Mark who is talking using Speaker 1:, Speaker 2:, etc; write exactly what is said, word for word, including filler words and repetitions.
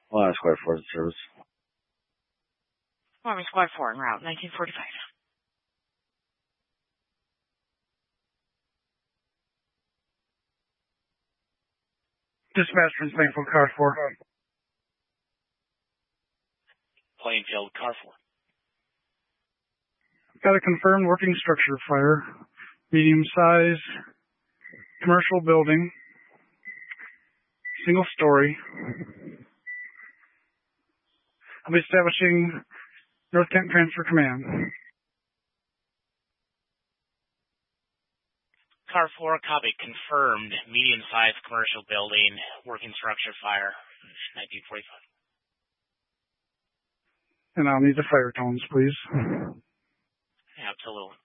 Speaker 1: Well, Squad four in service.
Speaker 2: Army Squad four en route, nineteen forty-five.
Speaker 3: Dispatch from Plainfield, Car four.
Speaker 4: Plainfield, Car four.
Speaker 3: Got a confirmed working structure fire. Medium size, commercial building, single story. I'll be establishing North Kent Transfer Command.
Speaker 4: Car four, copy. Confirmed. Medium-sized commercial building, working structure fire, nineteen forty-five.
Speaker 3: And I'll need the fire tones, please.
Speaker 4: Absolutely.